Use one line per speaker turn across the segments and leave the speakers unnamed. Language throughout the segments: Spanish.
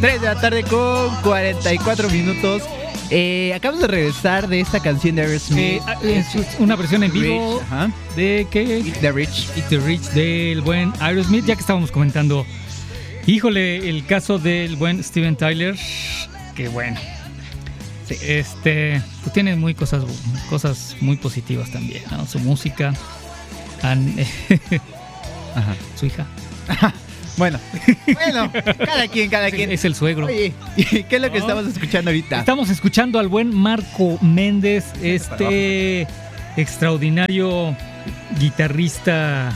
3 de la tarde con 44 minutos. Acabamos de regresar de esta canción de Aerosmith.
Es una versión en vivo
Rich,
de que
Eat the Rich.
Eat the Rich del buen Aerosmith, ya que estábamos comentando, híjole, el caso del buen Steven Tyler, que bueno,
Sí.
pues tiene cosas muy positivas también, ¿no? Su música,
Ajá.
su hija.
Bueno, cada quien.
Es el suegro.
Oye, ¿qué es lo que estamos escuchando ahorita?
Estamos escuchando al buen Marco Méndez, extraordinario guitarrista,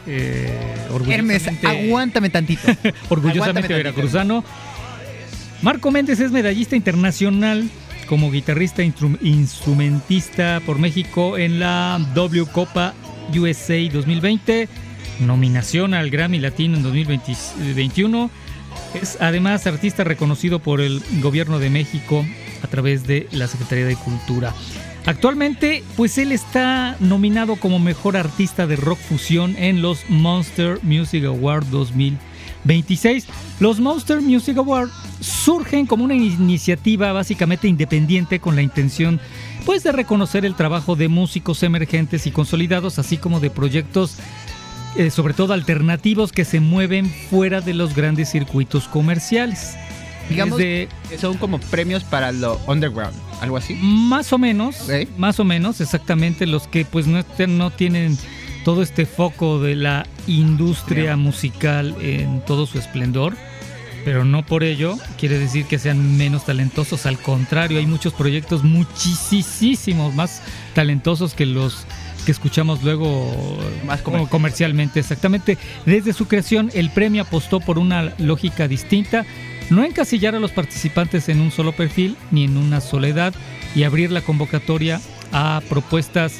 Hermes, aguántame tantito.
orgullosamente veracruzano. Marco Méndez es medallista internacional como guitarrista instrumentista por México en la W Copa USA 2020, nominación al Grammy Latino en 2021. Es además artista reconocido por el Gobierno de México a través de la Secretaría de Cultura. Actualmente, pues él está nominado como mejor artista de rock fusión en los Monster Music Award 2026. Los Monster Music Award surgen como una iniciativa básicamente independiente con la intención, pues, de reconocer el trabajo de músicos emergentes y consolidados, así como de proyectos sobre todo alternativos que se mueven fuera de los grandes circuitos comerciales.
Digamos que son como premios para lo underground, algo así.
Más o menos,
¿Okay?
Más o menos, exactamente, los que pues no tienen todo este foco de la industria musical en todo su esplendor, pero no por ello quiere decir que sean menos talentosos. Al contrario, hay muchos proyectos muchísimos más talentosos que los que escuchamos luego
más
comercialmente. Exactamente. Desde su creación, el premio apostó por una lógica distinta: no encasillar a los participantes en un solo perfil ni en una sola edad, y abrir la convocatoria a propuestas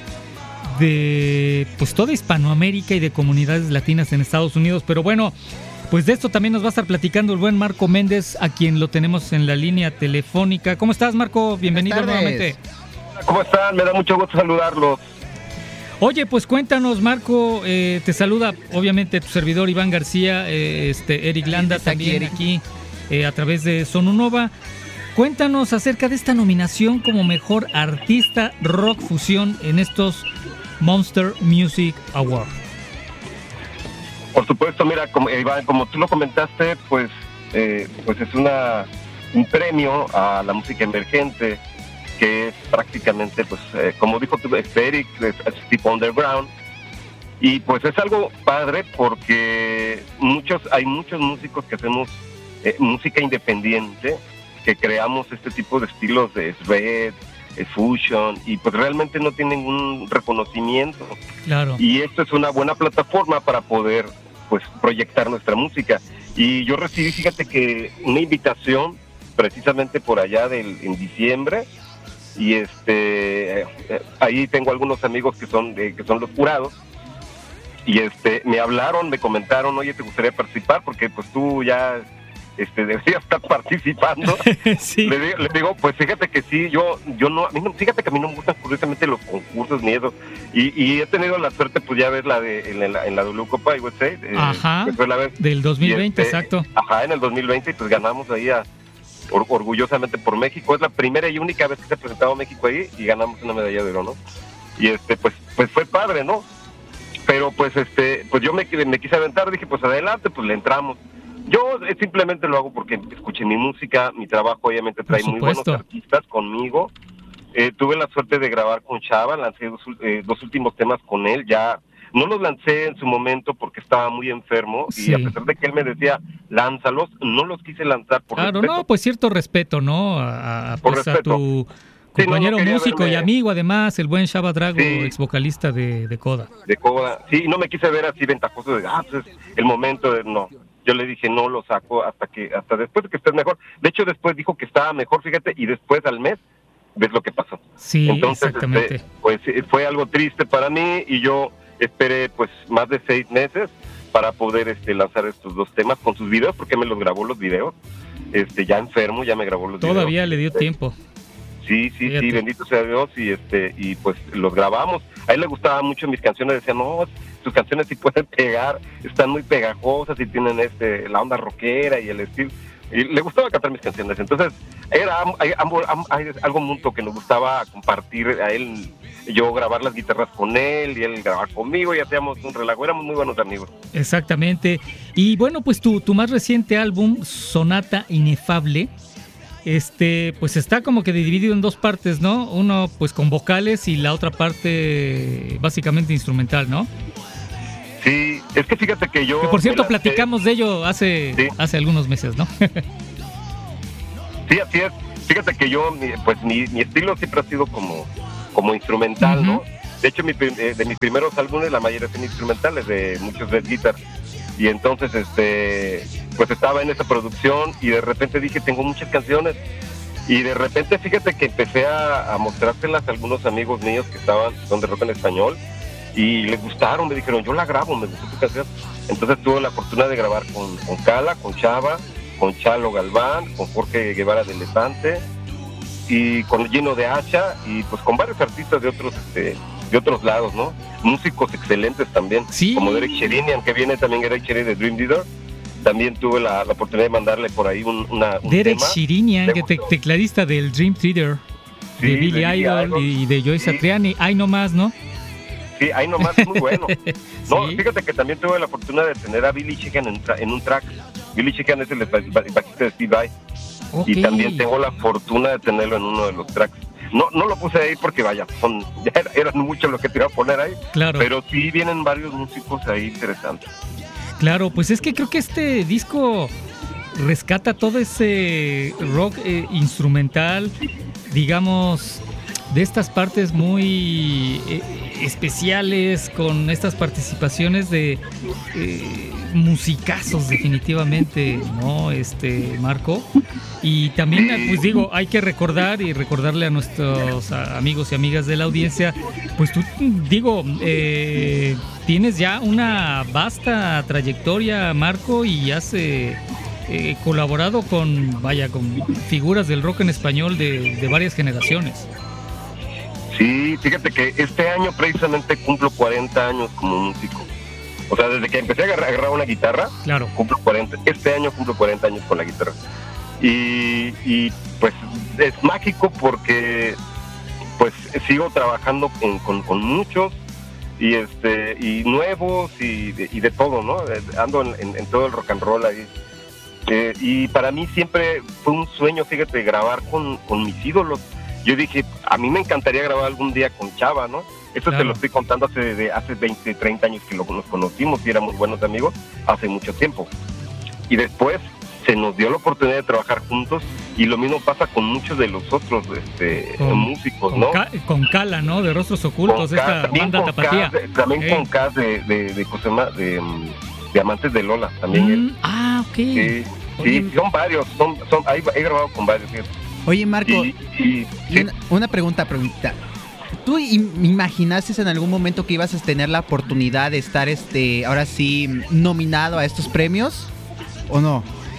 de pues toda Hispanoamérica y de comunidades latinas en Estados Unidos. Pero bueno, pues de esto también nos va a estar platicando el buen Marco Méndez, a quien lo tenemos en la línea telefónica. ¿Cómo estás, Marco? Bienvenido nuevamente.
¿Cómo están? Me da mucho gusto saludarlos.
Oye, pues cuéntanos, Marco, te saluda obviamente tu servidor Iván García, Eric Landa también aquí a través de Sonunova. Cuéntanos acerca de esta nominación como mejor artista rock fusión en estos Monster Music Award.
Por supuesto, mira, Iván, como tú lo comentaste, pues es un premio a la música emergente, que es prácticamente, pues, como dijo tú, Eric, es tipo underground. Y pues es algo padre porque hay muchos músicos que hacemos música independiente, que creamos este tipo de estilos de shred, fusion, y pues realmente no tienen ningún reconocimiento.
Claro.
Y esto es una buena plataforma para poder, pues, proyectar nuestra música. Y yo recibí, fíjate que una invitación precisamente por allá en diciembre, y ahí tengo algunos amigos que son los jurados, y me hablaron, me comentaron: oye, ¿te gustaría participar? Porque pues tú ya deberías estar participando.
Sí.
Le digo, pues fíjate que sí, yo no, fíjate que a mí no me gustan curiosamente los concursos ni eso, y he tenido la suerte, pues, ya ver en la W Copa USA,
ajá,
que fue la vez
del 2020, exacto.
Ajá, en el 2020, y pues ganamos ahí orgullosamente por México. Es la primera y única vez que se ha presentado México ahí y ganamos una medalla de oro, ¿no? Y pues fue padre, ¿no? Pero pues pues yo me quise aventar, dije, pues adelante, pues le entramos. Yo simplemente lo hago porque escuché mi música, mi trabajo obviamente trae muy buenos artistas conmigo. Tuve la suerte de grabar con Chava, lancé dos últimos temas con él. Ya no los lancé en su momento porque estaba muy enfermo,
sí.
Y a pesar de que él me decía, lánzalos, no los quise lanzar por
claro,
respeto.
No, pues cierto respeto, ¿no?
Por respeto.
A tu compañero músico
verme.
Y amigo, además, el buen Chava Drago,
sí.
ex vocalista de Coda.
De Coda, sí, no me quise ver así ventajoso de, pues el momento de no. Yo le dije, no lo saco hasta después de que estés mejor. De hecho, después dijo que estaba mejor, fíjate, y después al mes ves lo que pasó.
Sí,
entonces,
exactamente.
Pues fue algo triste para mí, y yo esperé pues más de 6 meses para poder lanzar estos 2 temas con sus videos, porque me los grabó los videos. Ya enfermo, ya me grabó los videos.
Todavía le dio tiempo.
Sí, bendito sea Dios, y pues los grabamos. A él le gustaban mucho mis canciones, decía, no, tus canciones sí pueden pegar, están muy pegajosas y tienen la onda rockera y el estilo. y le gustaba cantar mis canciones. Entonces era algo mutuo que nos gustaba compartir a él, yo grabar las guitarras con él y él grabar conmigo, y hacíamos un relajo, éramos muy buenos amigos.
Exactamente. Y bueno, pues tu más reciente álbum, Sonata Inefable, pues está como que dividido en dos partes, ¿no? Uno pues con vocales y la otra parte básicamente instrumental, ¿no?
Sí, es que fíjate que yo...
Que por cierto, platicamos de ello hace algunos meses, ¿no?
Sí, así es. Fíjate que yo, pues mi estilo siempre ha sido como instrumental, ¿no? De hecho, de mis primeros álbumes, la mayoría son instrumentales, de muchos de guitar. Y entonces, pues estaba en esa producción y de repente dije, tengo muchas canciones. Y de repente, fíjate que empecé a mostrárselas a algunos amigos míos que son de rock en español y les gustaron, me dijeron, yo la grabo, me gustó tu canción. Entonces tuve la fortuna de grabar con Cala, con Chava, con Chalo Galván, con Jorge Guevara de Elefante y con Gino de Hacha y pues con varios artistas de otros lados, ¿no? Músicos excelentes también,
sí,
como Derek Sherinian, que viene también Derek Sherinian de Dream Theater. También tuve la oportunidad de mandarle por ahí un
Derek
tema.
Sherinian, tecladista del Dream Theater, sí, de Billy Idol y de Joe Satriani. Ahí nomás, ¿no?
Sí, ahí nomás, es muy bueno. No,
Sí.
fíjate que también tuve la fortuna de tener a Billy Sheehan en un track. Billy Sheehan es el bajista de Steve Vai.
Okay.
Y también tengo la fortuna de tenerlo en uno de los tracks. No lo puse ahí porque vaya, ya eran mucho lo que te iba a poner ahí.
Claro.
Pero sí vienen varios músicos ahí interesantes.
Claro, pues es que creo que este disco rescata todo ese rock instrumental, digamos, de estas partes muy especiales, con estas participaciones de musicazos definitivamente, ¿no? Marco. Y también, pues digo, hay que recordarle a nuestros amigos y amigas de la audiencia, pues tú, tienes ya una vasta trayectoria, Marco, y has colaborado con figuras del rock en español de varias generaciones.
Sí, fíjate que este año precisamente cumplo 40 años como músico. O sea, desde que empecé a agarrar una guitarra,
claro,
cumplo 40. Este año cumplo 40 años con la guitarra. Y pues es mágico porque pues sigo trabajando con muchos y nuevos y de todo, ¿no? Ando en todo el rock and roll ahí. Y para mí siempre fue un sueño, fíjate, grabar con mis ídolos. Yo dije, a mí me encantaría grabar algún día con Chava, ¿no? Eso claro. Te lo estoy contando hace 20, 30 años que nos conocimos y éramos buenos amigos, hace mucho tiempo. Y después se nos dio la oportunidad de trabajar juntos y lo mismo pasa con muchos de los otros músicos, ¿no?
Con Cala, ¿no? De Rostros Ocultos, esta banda tapatía.
También con Cas de Cosema, de Amantes de Lola, también él.
Ah, ok.
Sí, son varios, he grabado con varios, ¿cierto?
Oye, Marco,
¿sí?
una pregunta. ¿Tú imaginaste en algún momento que ibas a tener la oportunidad de estar, ahora sí, nominado a estos premios? ¿O no?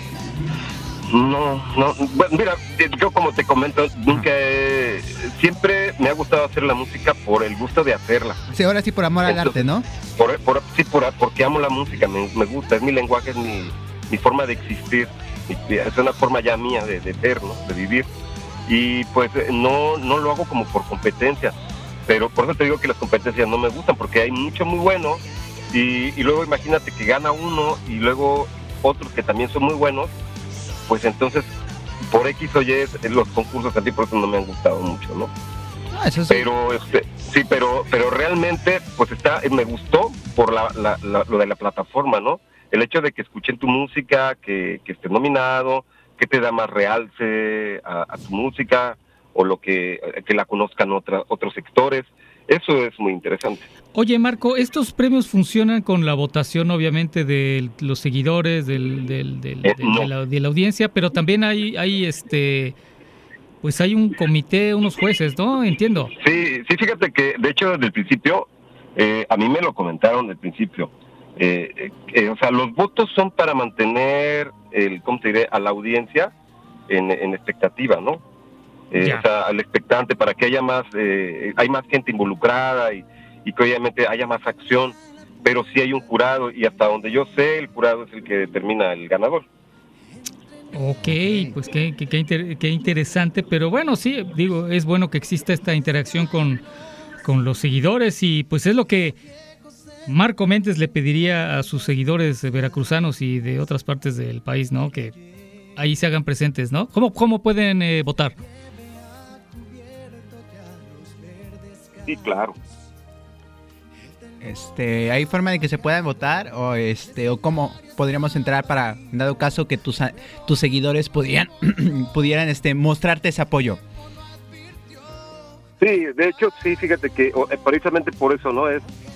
No. Bueno, mira, yo como te comento, nunca siempre me ha gustado hacer la música por el gusto de hacerla.
Sí, ahora sí por amor al arte, ¿no?
Porque amo la música, me gusta, es mi lenguaje, es mi forma de existir, es una forma ya mía de ser, ¿no? De vivir. Y pues no lo hago como por competencia, pero por eso te digo que las competencias no me gustan, porque hay mucho muy bueno y luego imagínate que gana uno y luego otros que también son muy buenos, pues entonces por X o Y los concursos así, por eso no me han gustado mucho, ¿no?
Eso sí.
Pero realmente pues me gustó por lo de la plataforma, ¿no? El hecho de que escuchen tu música, que esté nominado, que te da más realce a tu música o que la conozcan otros sectores. Eso es muy interesante.
Oye, Marco, estos premios funcionan con la votación, obviamente, de los seguidores, de la audiencia, pero también hay pues hay un comité, unos jueces, ¿no? Entiendo. Sí,
fíjate que, de hecho, desde el principio, a mí me lo comentaron desde el principio. O sea, los votos son para mantener a la audiencia en expectativa, ¿no? O sea, al expectante, para que haya hay más gente involucrada y que obviamente haya más acción, pero sí hay un jurado y hasta donde yo sé, el jurado es el que determina el ganador.
Ok, pues qué interesante, pero bueno, sí, digo, es bueno que exista esta interacción con los seguidores y pues es lo que Marco Méndez le pediría a sus seguidores veracruzanos y de otras partes del país, ¿no? Que ahí se hagan presentes, ¿no? ¿Cómo pueden votar?
Sí, claro.
¿Hay forma de que se puedan votar o o cómo podríamos entrar para, en dado caso que tus seguidores pudieran mostrarte ese apoyo?
Sí, de hecho, sí, fíjate que precisamente por eso, ¿no? Es